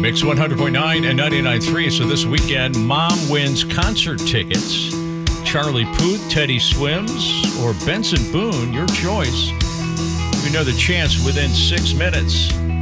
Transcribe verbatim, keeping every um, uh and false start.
Mix one hundred point nine and ninety-nine point three. So this weekend, Mom wins concert tickets. Charlie Puth, Teddy Swims, or Benson Boone, your choice. We know the chance within six minutes.